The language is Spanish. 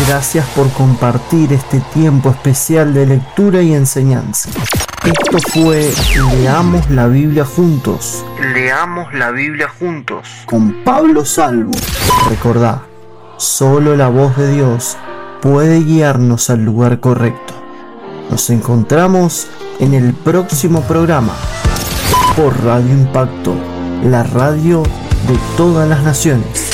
Gracias por compartir este tiempo especial de lectura y enseñanza. Esto fue Leamos la Biblia Juntos. Leamos la Biblia Juntos. Con Pablo Salvo. Recordá, solo la voz de Dios puede guiarnos al lugar correcto. Nos encontramos en el próximo programa por Radio Impacto, la radio de todas las naciones.